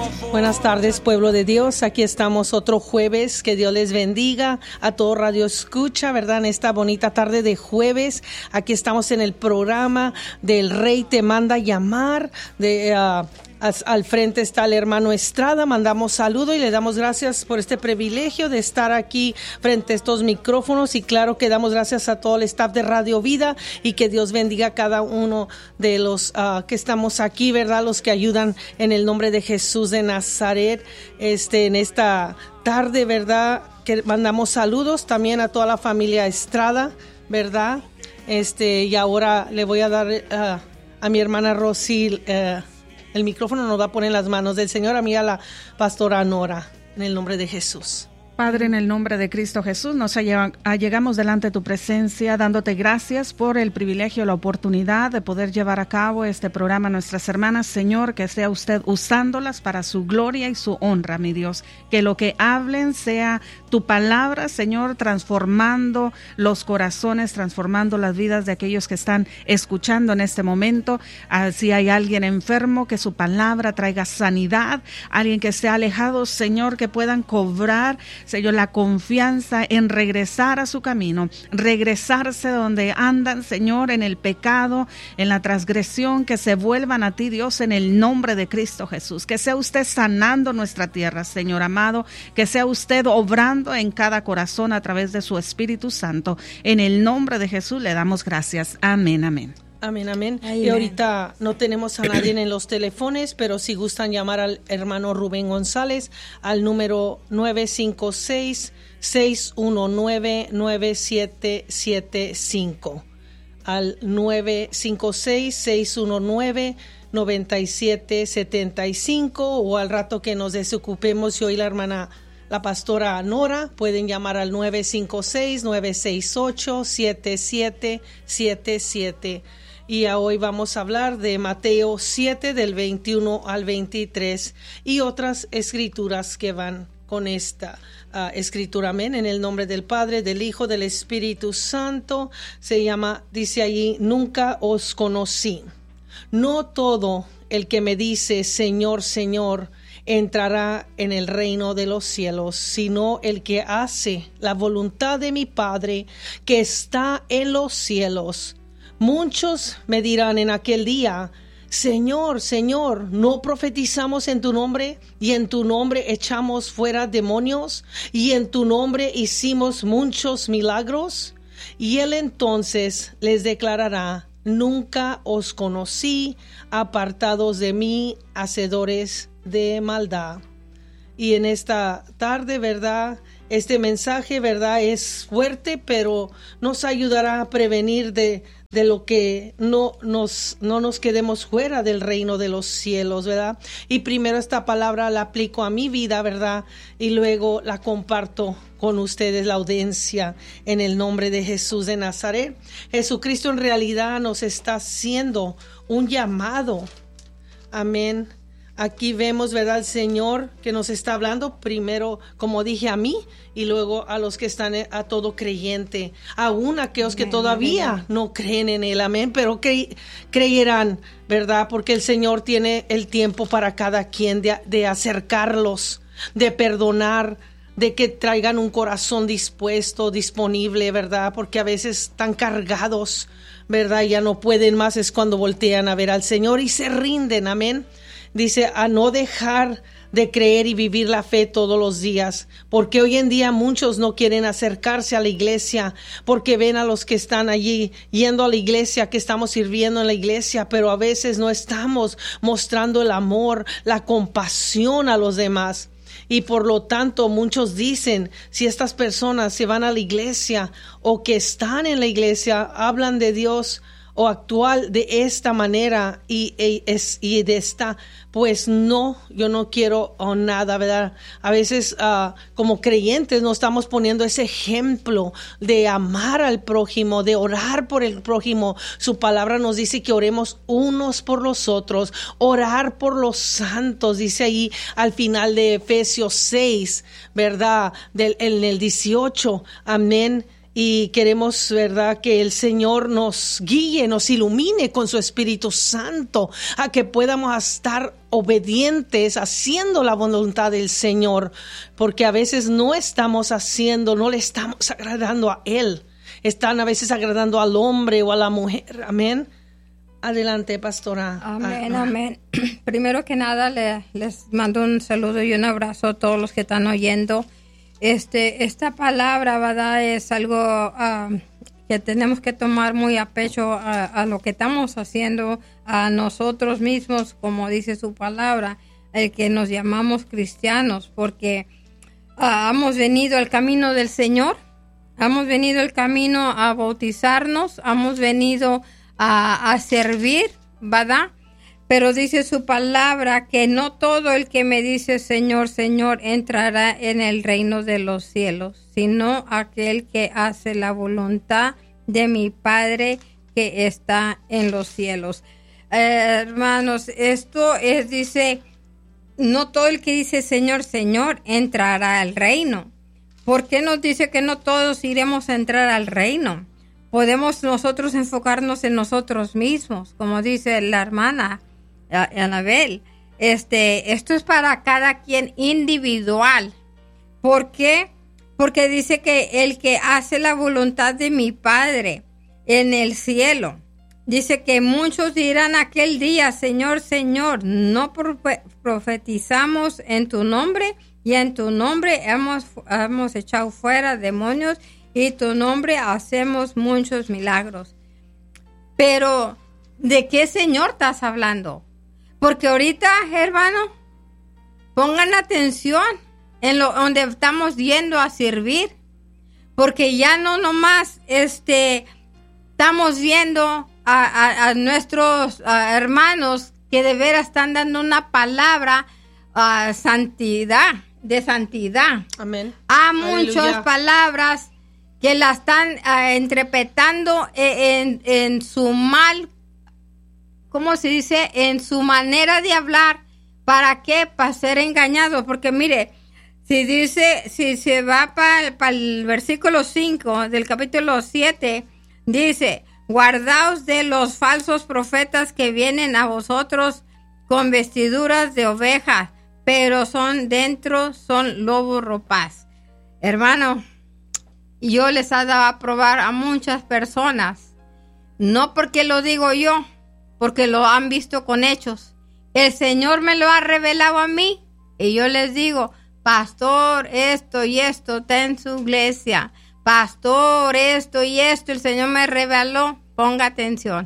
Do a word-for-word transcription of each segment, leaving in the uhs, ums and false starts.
Buenas tardes, pueblo de Dios. Aquí estamos otro jueves. Que Dios les bendiga a todo Radio Escucha, ¿verdad? En esta bonita tarde de jueves. Aquí estamos en el programa del Rey Te Manda Llamar. De, uh, al frente está el hermano Estrada. Mandamos saludo y le damos gracias por este privilegio de estar aquí frente a estos micrófonos. Y claro que damos gracias a todo el staff de Radio Vida y que Dios bendiga a cada uno de los uh, que estamos aquí, ¿verdad? Los que ayudan en el nombre de Jesús de Nazaret. Este, en esta tarde, ¿verdad? Que mandamos saludos también a toda la familia Estrada, ¿verdad? Este, y ahora le voy a dar uh, a mi hermana Rosy uh, el micrófono, nos va a poner en las manos del Señor, a mí a la pastora Nora, en el nombre de Jesús. Padre, en el nombre de Cristo Jesús, nos allegamos delante de tu presencia, dándote gracias por el privilegio, la oportunidad de poder llevar a cabo este programa a nuestras hermanas. Señor, que sea usted usándolas para su gloria y su honra, mi Dios. Que lo que hablen sea tu palabra, Señor, transformando los corazones, transformando las vidas de aquellos que están escuchando en este momento. Ah, si hay alguien enfermo, que su palabra traiga sanidad. Alguien que esté alejado, Señor, que puedan cobrar, Señor, la confianza en regresar a su camino, regresarse donde andan, Señor, en el pecado, en la transgresión, que se vuelvan a ti, Dios, en el nombre de Cristo Jesús. Que sea usted sanando nuestra tierra, Señor amado, que sea usted obrando en cada corazón a través de su Espíritu Santo. En el nombre de Jesús le damos gracias. Amén, amén. Amén, amén. Y ahorita no tenemos a nadie en los teléfonos, pero si gustan llamar al hermano Rubén González al número nueve cinco seis, seis uno nueve, nueve siete siete cinco. Al nueve cinco seis, seis uno nueve, nueve siete siete cinco, o al rato que nos desocupemos y hoy la hermana, la pastora Nora, pueden llamar al nueve cinco seis, nueve seis ocho, siete siete siete siete. Y hoy vamos a hablar de Mateo siete, del veintiuno al veintitrés, y otras escrituras que van con esta uh, escritura. Amén. En el nombre del Padre, del Hijo, del Espíritu Santo. Se llama, dice allí, nunca os conocí. No todo el que me dice Señor, Señor, entrará en el reino de los cielos, sino el que hace la voluntad de mi Padre que está en los cielos. Muchos me dirán en aquel día, Señor, Señor, ¿no profetizamos en tu nombre? Y en tu nombre echamos fuera demonios, y en tu nombre hicimos muchos milagros. Y él entonces les declarará, nunca os conocí, apartados de mí, hacedores de maldad. Y en esta tarde, ¿verdad? Este mensaje, ¿verdad? Es fuerte, pero nos ayudará a prevenir de de lo que no nos, no nos quedemos fuera del reino de los cielos, ¿verdad? Y primero esta palabra la aplico a mi vida, ¿verdad? Y luego la comparto con ustedes, la audiencia, en el nombre de Jesús de Nazaret. Jesucristo en realidad nos está haciendo un llamado. Amén. Aquí vemos, ¿verdad?, el Señor que nos está hablando primero, como dije, a mí, y luego a los que están, a todo creyente, aún aquellos que todavía no creen en Él, amén, pero cre- creerán, ¿verdad?, porque el Señor tiene el tiempo para cada quien de, de acercarlos, de perdonar, de que traigan un corazón dispuesto, disponible, ¿verdad?, porque a veces están cargados, ¿verdad?, ya no pueden más, es cuando voltean a ver al Señor y se rinden, amén. Dice, a no dejar de creer y vivir la fe todos los días, porque hoy en día muchos no quieren acercarse a la iglesia, porque ven a los que están allí yendo a la iglesia, que estamos sirviendo en la iglesia, pero a veces no estamos mostrando el amor, la compasión a los demás. Y por lo tanto muchos dicen, si estas personas se van a la iglesia o que están en la iglesia, hablan de Dios o actual de esta manera y, y, es, y de esta, pues no, yo no quiero oh, nada, ¿verdad? A veces uh, como creyentes no estamos poniendo ese ejemplo de amar al prójimo, de orar por el prójimo. Su palabra nos dice que oremos unos por los otros, orar por los santos, dice ahí al final de Efesios seis, ¿verdad? Del, en el dieciocho, amén. y queremos, ¿verdad?, que el Señor nos guíe, nos ilumine con su Espíritu Santo, a que podamos estar obedientes, haciendo la voluntad del Señor, porque a veces no estamos haciendo, no le estamos agradando a Él, están a veces agradando al hombre o a la mujer. Amén. Adelante, pastora. Amén, ah, amén. Primero que nada, le, les mando un saludo y un abrazo a todos los que están oyendo. Este, esta palabra, ¿verdad?, es algo uh, que tenemos que tomar muy a pecho a, a lo que estamos haciendo a nosotros mismos, como dice su palabra, el que nos llamamos cristianos, porque uh, hemos venido al camino del Señor, hemos venido al camino a bautizarnos, hemos venido a, a servir, ¿verdad? Pero dice su palabra que no todo el que me dice Señor, Señor entrará en el reino de los cielos, sino aquel que hace la voluntad de mi Padre que está en los cielos. Eh, hermanos, esto es, dice, no todo el que dice Señor, Señor entrará al reino. ¿Por qué nos dice que no todos iremos a entrar al reino? Podemos nosotros enfocarnos en nosotros mismos, como dice la hermana Anabel. Este, esto es para cada quien individual. ¿Por qué? Porque dice que el que hace la voluntad de mi Padre en el cielo. Dice que muchos dirán aquel día, Señor, Señor, no profetizamos en tu nombre y en tu nombre hemos, hemos echado fuera demonios y tu nombre hacemos muchos milagros. Pero, ¿de qué Señor estás hablando? Porque ahorita, hermano, pongan atención en lo donde estamos yendo a servir, porque ya no nomás este, estamos viendo a, a, a nuestros a hermanos que de veras están dando una palabra a santidad, de santidad. Amén. Hay muchas palabras que la están uh, interpretando en, en, en su mal, ¿cómo se dice? En su manera de hablar. ¿Para qué? Para ser engañados. Porque mire, si dice, si se va para pa el versículo cinco del capítulo siete, dice, guardaos de los falsos profetas que vienen a vosotros con vestiduras de ovejas, pero son dentro, son lobos rapaz. Hermano, yo les he dado a probar a muchas personas, no porque lo digo yo, porque lo han visto con hechos. El Señor me lo ha revelado a mí y yo les digo, pastor, esto y esto está en su iglesia. Pastor, esto y esto, el Señor me reveló. Ponga atención.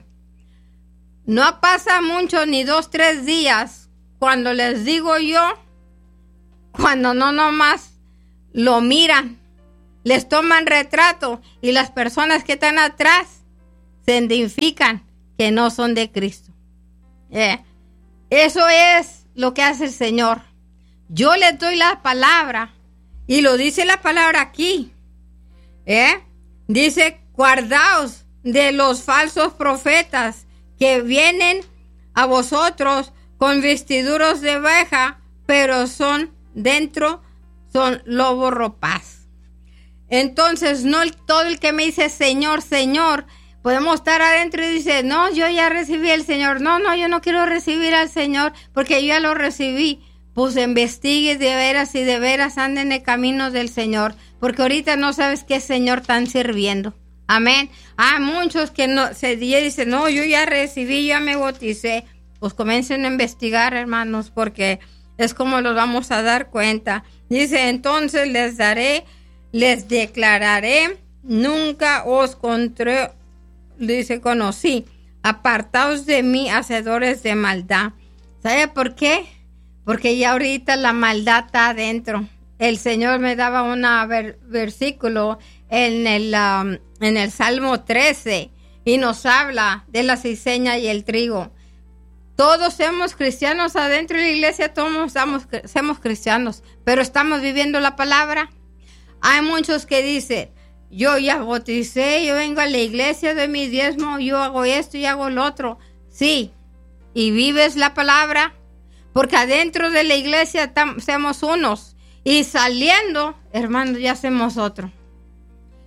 No pasa mucho, ni dos, tres días, cuando les digo yo, cuando no nomás lo miran, les toman retrato y las personas que están atrás se identifican que no son de Cristo. Eh, eso es lo que hace el Señor. Yo les doy la palabra y lo dice la palabra aquí. Eh, dice, guardaos de los falsos profetas que vienen a vosotros con vestiduras de oveja, pero son dentro, son lobos rapaz. Entonces, no el, todo el que me dice Señor, Señor, podemos estar adentro y dice, no, yo ya recibí al Señor. No, no, yo no quiero recibir al Señor porque yo ya lo recibí. Pues investigue de veras y de veras anden en el camino del Señor, porque ahorita no sabes qué Señor están sirviendo. Amén. Hay muchos que no se dicen, no, yo ya recibí, ya me bauticé. Pues comiencen a investigar, hermanos, porque es como los vamos a dar cuenta. Dice, entonces les daré, les declararé, nunca os contré, dice, conocí. Apartaos de mí, hacedores de maldad. ¿Sabe por qué? Porque ya ahorita la maldad está adentro. El Señor me daba un ver, versículo en el, um, en el Salmo trece y nos habla de la cizaña y el trigo. Todos somos cristianos adentro de la iglesia, todos somos, somos cristianos, pero estamos viviendo la palabra. Hay muchos que dicen, yo ya bauticé, yo vengo a la iglesia de mi diezmo, yo hago esto y hago lo otro. Sí, ¿y vives la palabra? Porque adentro de la iglesia tam, somos unos y saliendo, hermanos, ya somos otro.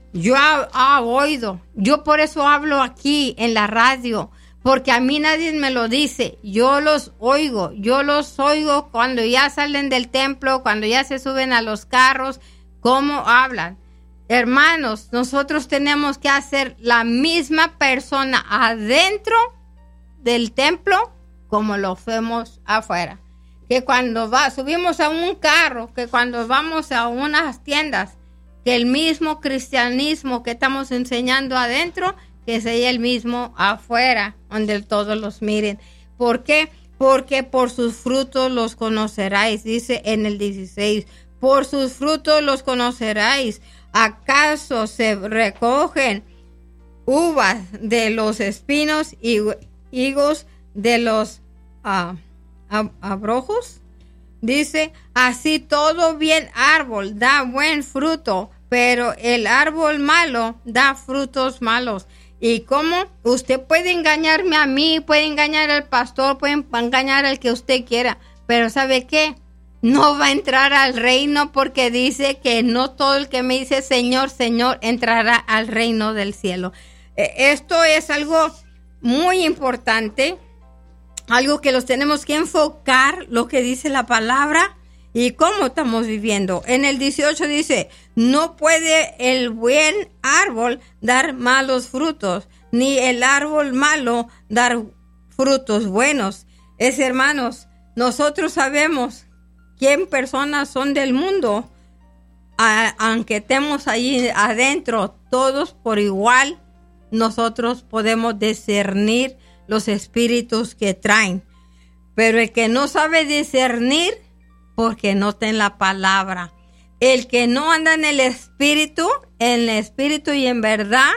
yo he oído, yo por eso hablo aquí en la radio, porque a mí nadie me lo dice, yo los oigo, yo los oigo cuando ya salen del templo, cuando ya se suben a los carros, cómo hablan. Hermanos, nosotros tenemos que hacer la misma persona adentro del templo como lo hacemos afuera. Que cuando va, subimos a un carro, que cuando vamos a unas tiendas, que el mismo cristianismo que estamos enseñando adentro, que sea el mismo afuera, donde todos los miren. ¿Por qué? Porque por sus frutos los conoceráis, dice en el dieciséis. Por sus frutos los conoceráis. ¿Acaso se recogen uvas de los espinos y higos de los uh, ab- abrojos? Dice, así todo bien árbol da buen fruto, pero el árbol malo da frutos malos. ¿Y cómo? Usted puede engañarme a mí, puede engañar al pastor, puede engañar al que usted quiera, pero ¿sabe qué? No va a entrar al reino, porque dice que no todo el que me dice Señor, Señor entrará al reino del cielo. Esto es algo muy importante, algo que los tenemos que enfocar, lo que dice la palabra y cómo estamos viviendo. En el dieciocho dice, no puede el buen árbol dar malos frutos, ni el árbol malo dar frutos buenos. Es, hermanos, nosotros sabemos quién personas son del mundo, a, aunque estemos ahí adentro, todos por igual, nosotros podemos discernir los espíritus que traen. Pero el que no sabe discernir, porque no está en la palabra. El que no anda en el espíritu, en el espíritu y en verdad,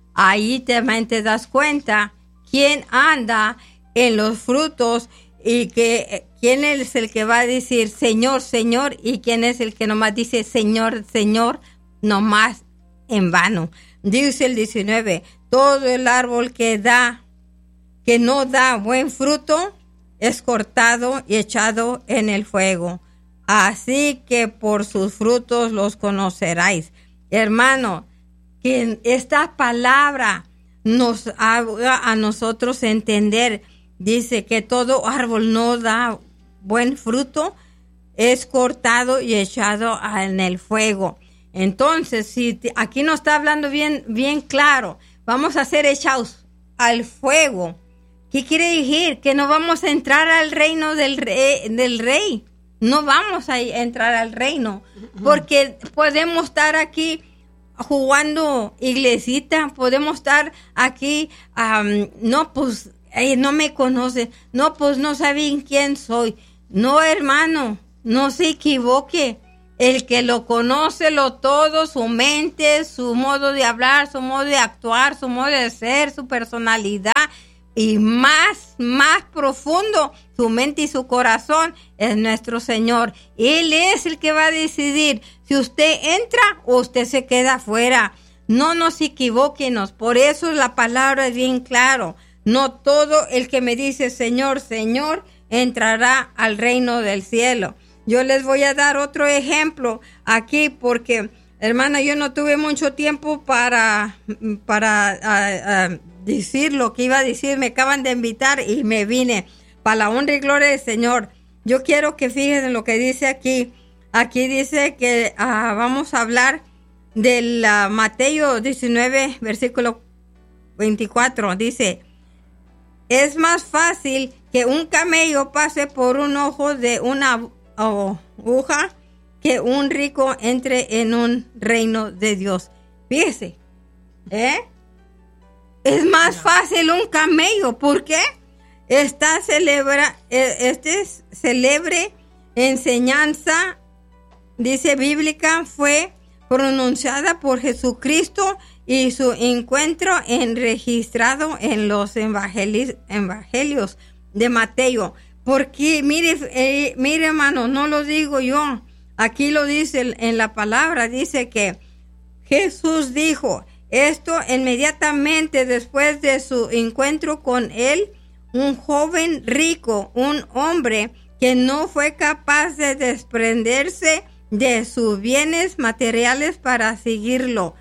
ahí también te das cuenta quién anda en los frutos y que quién es el que va a decir Señor, Señor, y quién es el que nomás dice Señor, Señor, nomás en vano. Dice el diecinueve, todo el árbol que da, que no da buen fruto, es cortado y echado en el fuego. Así que por sus frutos los conoceráis. Hermano, que esta palabra nos haga a nosotros entender. Dice que todo árbol no da buen fruto, es cortado y echado en el fuego. Entonces, si te, aquí nos está hablando bien, bien claro, vamos a ser echados al fuego. ¿Qué quiere decir? Que no vamos a entrar al reino del rey, del rey. No vamos a entrar al reino, porque podemos estar aquí jugando iglesita, podemos estar aquí, um, no, pues, eh, no me conocen, no, pues, no saben quién soy. No, hermano, no se equivoque. El que lo conoce lo todo, su mente, su modo de hablar, su modo de actuar, su modo de ser, su personalidad, y más, más profundo, su mente y su corazón, es nuestro Señor. Él es el que va a decidir si usted entra o usted se queda afuera. No nos equivoquemos, por eso la palabra es bien claro. No todo el que me dice Señor, Señor, entrará al reino del cielo. Yo les voy a dar otro ejemplo aquí porque, hermana, yo no tuve mucho tiempo para, para a, a decir lo que iba a decir. Me acaban de invitar y me vine para la honra y gloria del Señor. Yo quiero que fíjense en lo que dice aquí. Aquí dice que uh, vamos a hablar del uh, Mateo diecinueve, versículo veinticuatro. Dice, es más fácil que un camello pase por un ojo de una aguja que un rico entre en un reino de Dios. Fíjese, ¿eh? Es más fácil un camello. ¿Por qué? Esta celebra, este celebre enseñanza, dice bíblica, fue pronunciada por Jesucristo y su encuentro en registrado en los evangelios, evangelios de Mateo. Porque, mire, eh, mire, hermano, no lo digo yo. Aquí lo dice en la palabra, dice que Jesús dijo esto inmediatamente después de su encuentro con él. Un joven rico, un hombre que no fue capaz de desprenderse de sus bienes materiales para seguirlo.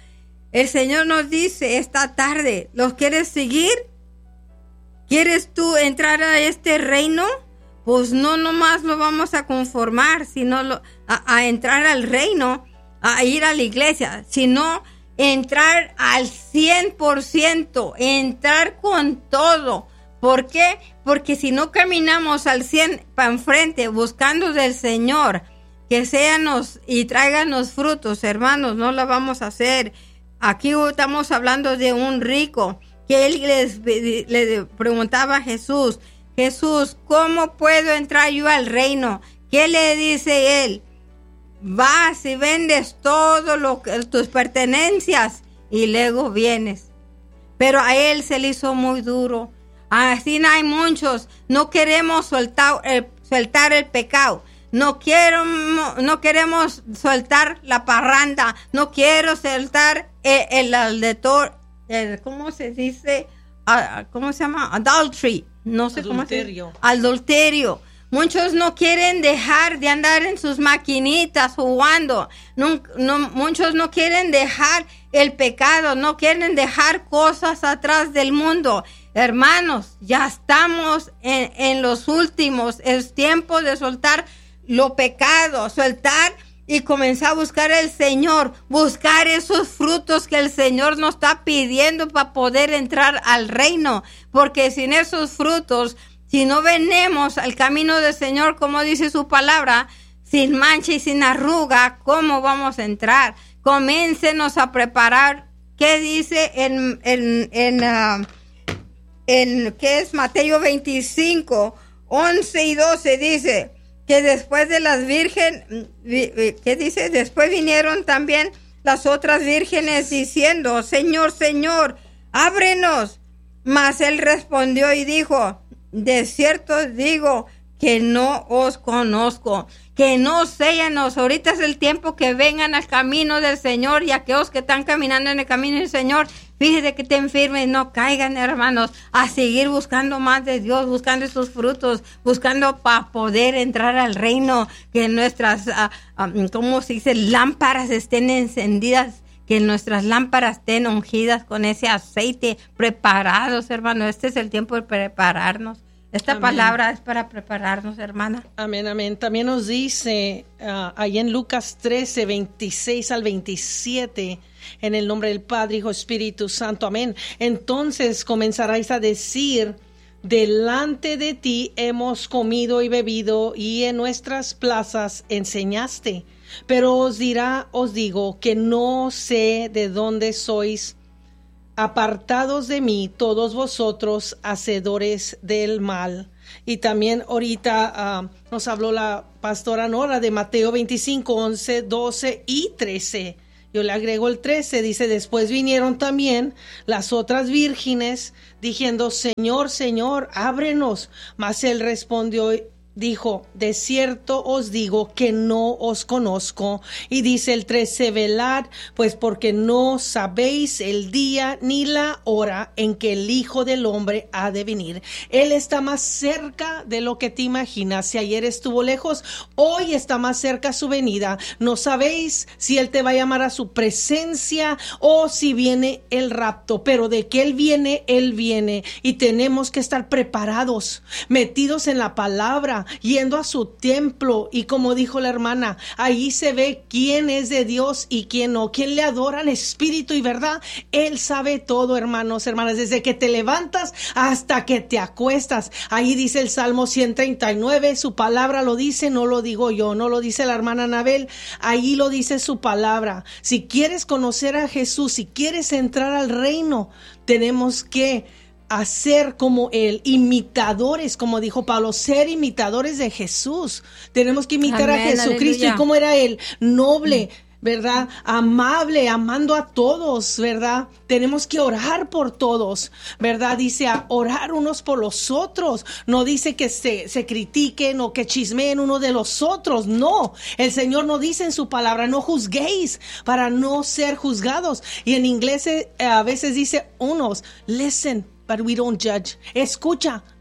El Señor nos dice esta tarde, ¿los quieres seguir? ¿Quieres tú entrar a este reino? Pues no nomás lo vamos a conformar, sino lo, a, a entrar al reino, a ir a la iglesia, sino entrar al cien por ciento, entrar con todo. ¿Por qué? Porque si no caminamos al cien para enfrente, buscando del Señor, que séanos y tráiganos frutos, hermanos, no lo vamos a hacer. Aquí estamos hablando de un rico, que él les, le preguntaba a Jesús, Jesús, ¿cómo puedo entrar yo al reino? ¿Qué le dice él? Vas y vendes todo lo que tus pertenencias y luego vienes. Pero a él se le hizo muy duro. Así hay muchos. No queremos soltar el, soltar el pecado. No quiero, no queremos soltar la parranda. No quiero soltar el, el, el, el ¿cómo se dice? ¿Cómo se llama? Adultery. No sé adulterio. cómo se dice. Adulterio. Muchos no quieren dejar de andar en sus maquinitas jugando. No, no, muchos no quieren dejar el pecado. No quieren dejar cosas atrás del mundo. Hermanos, ya estamos en, en los últimos. Es tiempo de soltar lo pecado, soltar y comenzar a buscar al Señor, buscar esos frutos que el Señor nos está pidiendo para poder entrar al reino, porque sin esos frutos, si no venimos al camino del Señor, como dice su palabra, sin mancha y sin arruga, ¿cómo vamos a entrar? Comiéncenos a preparar. ¿Qué dice en, en, en, uh, en ¿qué es? Mateo veinticinco, once y doce dice que después de las vírgenes, ¿qué dice? Después vinieron también las otras vírgenes diciendo, Señor, Señor, ábrenos. Mas él respondió y dijo, de cierto digo que no os conozco, que no séanos. Ahorita es el tiempo que vengan al camino del Señor, y aquellos que están caminando en el camino del Señor, fíjese que estén firmes, no caigan, hermanos, a seguir buscando más de Dios, buscando esos frutos, buscando para poder entrar al reino, que nuestras, uh, um, ¿cómo se dice? Lámparas estén encendidas, que nuestras lámparas estén ungidas con ese aceite, preparados, hermano. Este es el tiempo de prepararnos. Esta amén. Palabra es para prepararnos, hermana. Amén, amén. También nos dice uh, ahí en Lucas trece, veintiséis al veintisiete, en el nombre del Padre, Hijo, Espíritu Santo, amén. Entonces comenzaréis a decir, delante de ti hemos comido y bebido, y en nuestras plazas enseñaste. Pero os dirá, os digo, que no sé de dónde sois. Apartados de mí, todos vosotros, hacedores del mal. Y también ahorita uh, nos habló la pastora Nora de Mateo veinticinco, once, doce y trece. Yo le agrego el trece, dice, después vinieron también las otras vírgenes, diciendo, Señor, Señor, ábrenos. Mas él respondió, dijo, de cierto os digo que no os conozco. Y dice el trece, velad, pues porque no sabéis el día ni la hora en que el Hijo del Hombre ha de venir. Él está más cerca de lo que te imaginas. Si ayer estuvo lejos, hoy está más cerca su venida. No sabéis si Él te va a llamar a su presencia o si viene el rapto, pero de que Él viene, Él viene. Y tenemos que estar preparados, metidos en la palabra, yendo a su templo, y como dijo la hermana, ahí se ve quién es de Dios y quién no, quién le adora en espíritu y verdad. Él sabe todo, hermanos, hermanas, desde que te levantas hasta que te acuestas. Ahí dice el Salmo ciento treinta y nueve, su palabra lo dice, no lo digo yo, no lo dice la hermana Anabel, ahí lo dice su palabra. Si quieres conocer a Jesús, si quieres entrar al reino, tenemos que hacer como Él, imitadores, como dijo Pablo, ser imitadores de Jesús. Tenemos que imitar Amén, a Jesucristo. Aleluya. ¿Y cómo era Él? Noble, ¿verdad? Amable, amando a todos, ¿verdad? Tenemos que orar por todos, ¿verdad? Dice a orar unos por los otros. No dice que se, se critiquen o que chismeen uno de los otros. No, el Señor no dice en su palabra, no juzguéis para no ser juzgados. Y en inglés eh, a veces dice unos, listen, but we don't judge. Escucha,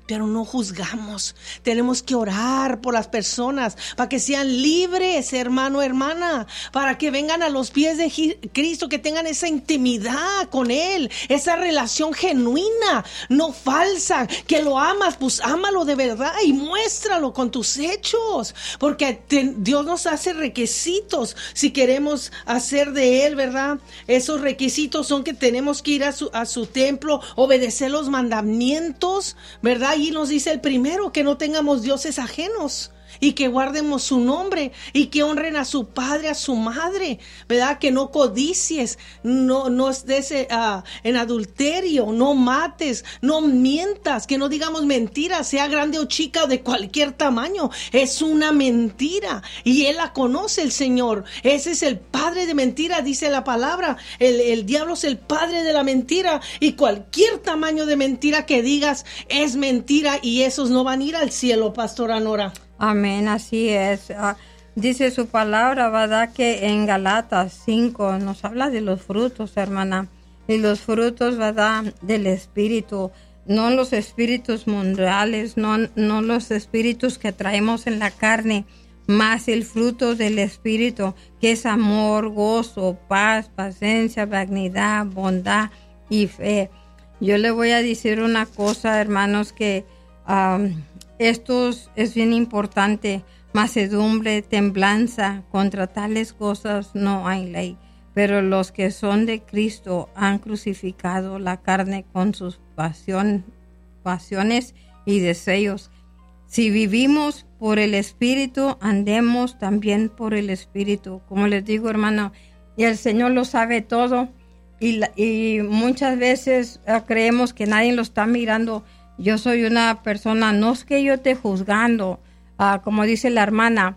pero no juzgamos. Tenemos que orar por las personas para que sean libres, hermano, hermana, para que vengan a los pies de Cristo, que tengan esa intimidad con Él, esa relación genuina, no falsa. Que lo amas, pues ámalo de verdad y muéstralo con tus hechos, porque te, Dios nos hace requisitos si queremos hacer de Él, ¿verdad? Esos requisitos son que tenemos que ir a su, a su templo, obedecer los mandamientos, ¿verdad? Y nos dice el primero, que no tengamos dioses ajenos, y que guardemos su nombre, y que honren a su padre, a su madre, ¿verdad? Que no codicies, no, no estés uh, en adulterio, no mates, no mientas, que no digamos mentiras, sea grande o chica o de cualquier tamaño. Es una mentira, y Él la conoce, el Señor. Ese es el padre de mentira, dice la palabra. El, el diablo es el padre de la mentira, y cualquier tamaño de mentira que digas es mentira, y esos no van a ir al cielo, Pastora Nora. Amén, así es. Uh, dice su palabra, ¿verdad? Que en Galatas cinco nos habla de los frutos, hermana. Y los frutos, ¿verdad? Del Espíritu. No los espíritus mundiales, no, no los espíritus que traemos en la carne, más el fruto del Espíritu, que es amor, gozo, paz, paciencia, benignidad, bondad y fe. Yo le voy a decir una cosa, hermanos, que... Um, Esto es bien importante, mansedumbre, templanza, contra tales cosas no hay ley, pero los que son de Cristo han crucificado la carne con sus pasión, pasiones y deseos. Si vivimos por el Espíritu, andemos también por el Espíritu. Como les digo, hermano, y el Señor lo sabe todo, y, y muchas veces uh, creemos que nadie lo está mirando. Yo soy una persona, no es que yo esté juzgando, uh, como dice la hermana.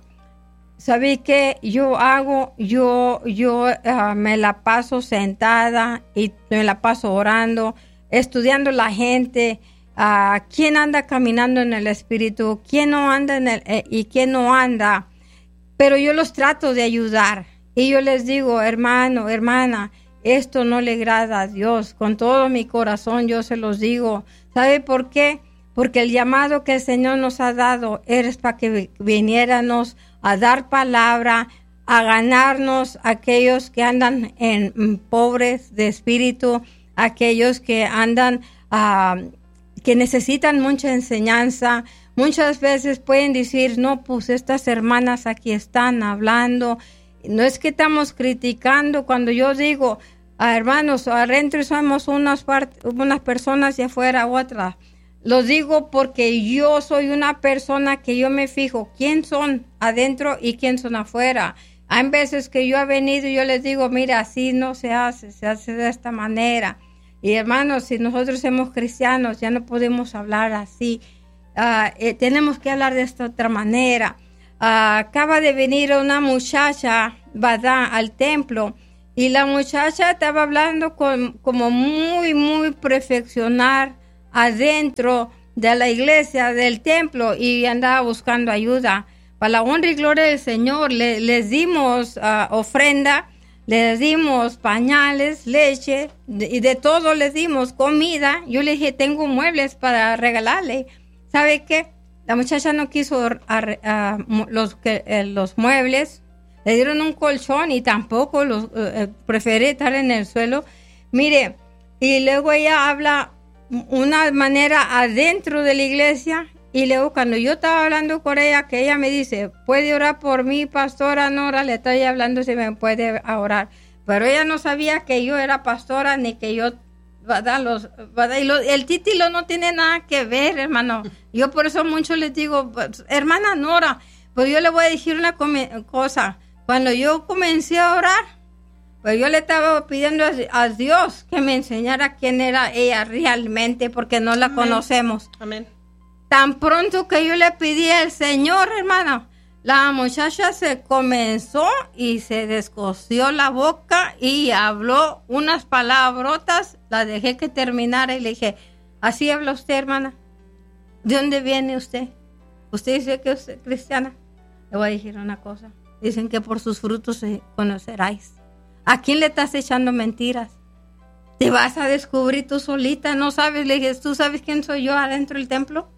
¿Sabe qué? Yo hago, yo, yo uh, me la paso sentada y me la paso orando, estudiando la gente, uh, quién anda caminando en el Espíritu, quién no anda en el, eh, y quién no anda. Pero yo los trato de ayudar y yo les digo, hermano, hermana, esto no le agrada a Dios. Con todo mi corazón yo se los digo. ¿Sabe por qué? Porque el llamado que el Señor nos ha dado es para que viniéramos a dar palabra, a ganarnos a aquellos que andan en, en pobres de espíritu, aquellos que andan, uh, que necesitan mucha enseñanza. Muchas veces pueden decir, no, pues estas hermanas aquí están hablando. No es que estamos criticando cuando yo digo... Ah, hermanos, adentro somos unas, part- unas personas y afuera otras. Lo digo porque yo soy una persona que yo me fijo quién son adentro y quién son afuera. Hay veces que yo he venido y yo les digo, mira, así no se hace, se hace de esta manera. Y hermanos, si nosotros somos cristianos, ya no podemos hablar así. Uh, eh, tenemos que hablar de esta otra manera. Uh, acaba de venir una muchacha, ¿verdad?, al templo. Y la muchacha estaba hablando con, como muy, muy perfeccionar adentro de la iglesia, del templo, y andaba buscando ayuda. Para la honra y gloria del Señor, le, les dimos uh, ofrenda, les dimos pañales, leche, de, y de todo les dimos, comida. Yo le dije, tengo muebles para regalarle. ¿Sabe qué? La muchacha no quiso uh, uh, los, uh, los muebles. Le dieron un colchón y tampoco los uh, prefiere estar en el suelo. Mire, y luego ella habla una manera adentro de la iglesia. Y luego cuando yo estaba hablando con ella, que ella me dice, ¿puede orar por mí, pastora Nora? Le estoy hablando si me puede orar. Pero ella no sabía que yo era pastora ni que yo... ¿verdad? Los, ¿verdad? Y lo, el título no tiene nada que ver, hermano. Yo por eso mucho les digo, hermana Nora, pues yo le voy a decir una cosa. Cuando yo comencé a orar, pues yo le estaba pidiendo a, a Dios que me enseñara quién era ella realmente, porque no la Amén. Conocemos. Amén. Tan pronto que yo le pedí al Señor, hermano, la muchacha se comenzó y se descosió la boca y habló unas palabrotas. La dejé que terminara y le dije, ¿así habla usted, hermana? ¿De dónde viene usted? ¿Usted dice que usted es cristiana? Le voy a decir una cosa. Dicen que por sus frutos se conoceráis. ¿A quién le estás echando mentiras? Te vas a descubrir tú solita, ¿no sabes? Le dije, ¿tú sabes quién soy yo adentro del templo?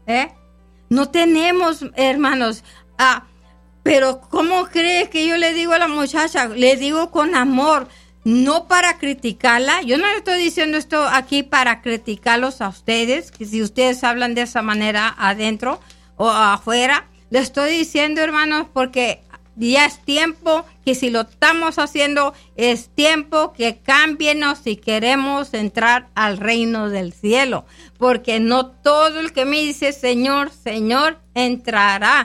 ¿eh? No tenemos, hermanos. Ah, pero ¿cómo crees que yo le digo a la muchacha? Le digo con amor, no para criticarla. Yo no le estoy diciendo esto aquí para criticarlos a ustedes, que si ustedes hablan de esa manera adentro o afuera. Le estoy diciendo, hermanos, porque ya es tiempo que si lo estamos haciendo, es tiempo que cámbienos si queremos entrar al reino del cielo. Porque no todo el que me dice Señor, Señor, entrará.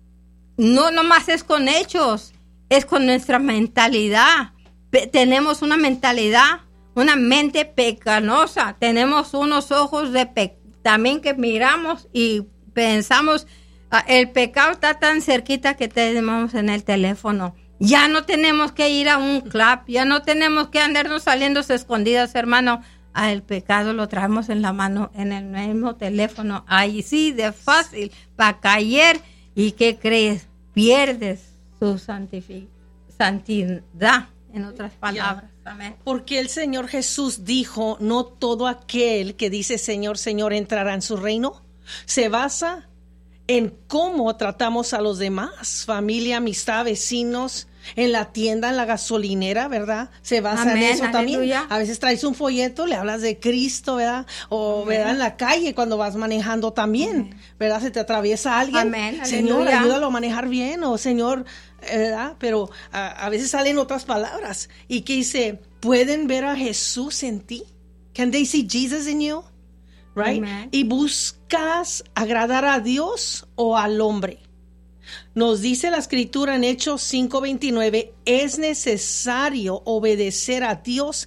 No nomás es con hechos, es con nuestra mentalidad. Pe- tenemos una mentalidad, una mente pecaminosa. Tenemos unos ojos de pe- también que miramos y pensamos, ah, el pecado está tan cerquita que tenemos en el teléfono. Ya no tenemos que ir a un club, ya no tenemos que andarnos saliendo escondidas, hermano. Ah, el pecado lo traemos en la mano, en el mismo teléfono. Ahí sí, de fácil, para caer. ¿Y qué crees? Pierdes su santifi- santidad, en otras palabras. Amén. Porque el Señor Jesús dijo, no todo aquel que dice Señor, Señor entrará en su reino. Se basa en cómo tratamos a los demás, familia, amistad, vecinos, en la tienda, en la gasolinera, ¿verdad? Se basa Amén, en eso aleluya. también. A veces traes un folleto, le hablas de Cristo, ¿verdad? O, Amén. ¿verdad? En la calle cuando vas manejando también, Amén. ¿verdad? Se te atraviesa alguien. Amén, Señor, aleluya. ayúdalo a manejar bien, o Señor, ¿verdad? Pero a, a veces salen otras palabras y que dice, ¿pueden ver a Jesús en ti? Can they see Jesus in you? Right? Amen. Y buscas agradar a Dios o al hombre. Nos dice la escritura en Hechos cinco veintinueve, es necesario obedecer a Dios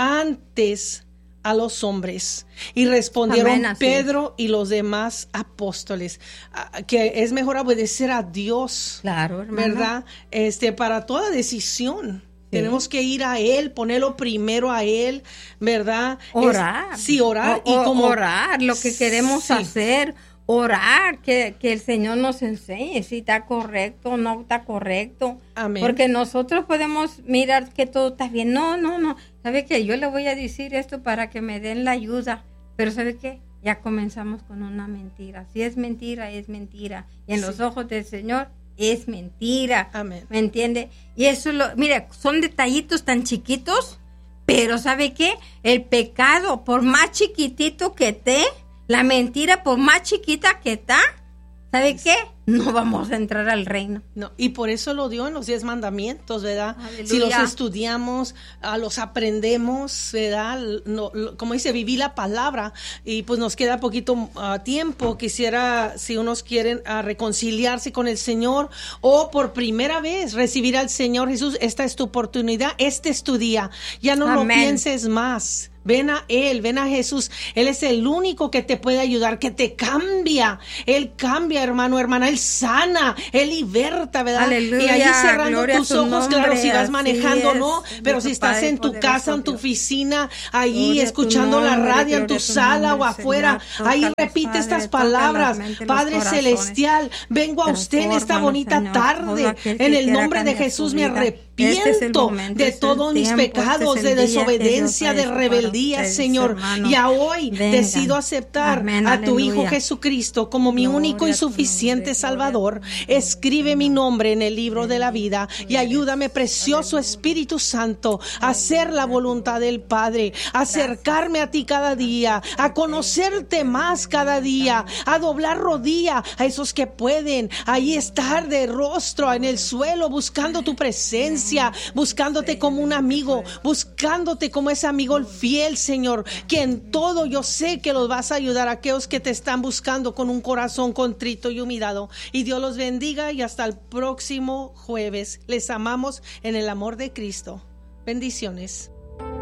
antes a los hombres. Y respondieron Amén, así. Pedro y los demás apóstoles, ah, que es mejor obedecer a Dios, Claro, hermano. ¿verdad? Este, para toda decisión. Sí. Tenemos que ir a Él, ponerlo primero a Él, ¿verdad? Orar. Es- sí, orar. O- y o- como orar, lo que queremos Sí. hacer. Orar, que, que el Señor nos enseñe si está correcto o no está correcto. Amén. Porque nosotros podemos mirar que todo está bien. No, no, no. ¿Sabe qué? Yo le voy a decir esto para que me den la ayuda. Pero ¿sabe qué? Ya comenzamos con una mentira. Si es mentira, es mentira. Y en Sí. los ojos del Señor es mentira. Amén. ¿Me entiende? Y eso, lo, mire, son detallitos tan chiquitos, pero ¿sabe qué? El pecado, por más chiquitito que esté, la mentira, por más chiquita que está, ¿sabe qué? No vamos a entrar al reino. No, y por eso lo dio en los diez mandamientos, ¿verdad? Aleluya. Si los estudiamos, ah, los aprendemos, ¿verdad? No, lo- como dice, viví la palabra y pues nos queda poquito ah, tiempo. Quisiera, si unos quieren ah, reconciliarse con el Señor o por primera vez recibir al Señor Jesús, esta es tu oportunidad, este es tu día. Ya no lo Amén. pienses más. Ven a Él, ven a Jesús. Él es el único que te puede ayudar, que te cambia. Él cambia, hermano, hermana. Él sana, Él liberta, ¿verdad? Aleluya, Y ahí cerrando gloria tus a su ojos, claro, nombre, si vas así manejando, es, no. de Pero tu si estás Padre en tu poderoso, casa, en tu Dios. oficina, ahí Gloria a tu escuchando la nombre, radio, en tu gloria a tu sala nombre, o afuera, Señor. ahí Tócalos, repite Padre, estas toca las palabras. mentes, los Padre corazones. celestial, vengo a usted en esta Transfórmanos, bonita Señor. tarde. Todo aquel que En el quiera nombre de cambiar Jesús su me vida. arrepiento Este es el momento, de este es el todos mis tiempo, este pecados, es de el día que desobediencia, Dios de ha hecho para rebeldía, ustedes, Señor. hermanos. Y a hoy Vengan. decido aceptar Amén, a tu Hijo aleluya. Jesucristo como mi Gloria único y a tu nombre, suficiente gloria a Salvador. tu nombre, Escribe mi nombre en el libro de la vida y ayúdame, precioso Espíritu Santo, a hacer la voluntad del Padre, a acercarme a ti cada día, a conocerte más cada día, a doblar rodilla a esos que pueden, ahí estar de rostro en el suelo buscando tu presencia, buscándote como un amigo, buscándote como ese amigo fiel, Señor, que en todo yo sé que los vas a ayudar a aquellos que te están buscando con un corazón contrito y humillado. Y Dios los bendiga y hasta el próximo jueves. Les amamos en el amor de Cristo. Bendiciones.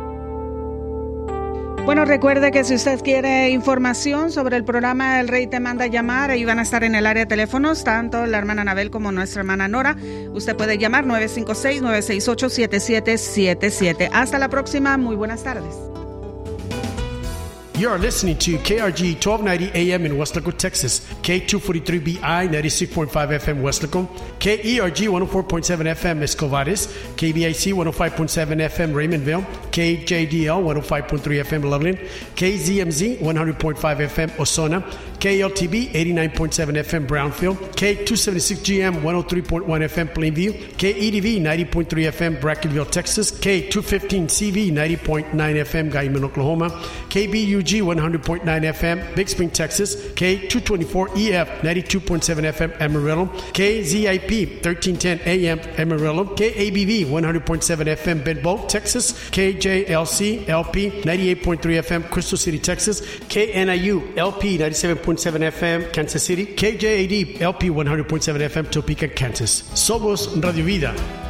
Bueno, recuerde que si usted quiere información sobre el programa El Rey te manda a llamar, ahí van a estar en el área de teléfonos tanto la hermana Anabel como nuestra hermana Nora. Usted puede llamar nueve cinco seis, nueve seis ocho, siete siete siete siete. Hasta la próxima, muy buenas tardes. You are listening to K R G twelve ninety A M in Weslaco, Texas, K two forty-three B I ninety-six point five F M Weslaco, K E R G one oh four point seven F M Escovares, K B I C one oh five point seven F M Raymondville, K J D L one oh five point three F M Loveland, K Z M Z one hundred point five F M Osona, K L T B eighty-nine point seven F M Brownfield, K two seventy-six G M one oh three point one F M Plainview, K E D V ninety point three F M Brackenville, Texas, K two fifteen C V ninety point nine F M Guyman, Oklahoma, K B U G one hundred point nine F M Big Spring, Texas, K two twenty-four E F ninety-two point seven F M Amarillo, K Z I P thirteen ten A M Amarillo, K A B V one hundred point seven F M Bedboe, Texas, K J L C L P ninety-eight point three F M Crystal City, Texas, K N I U L P ninety-seven point seven F M Kansas City, K J A D L P one hundred point seven F M Topeka, Kansas. Somos Radio Vida.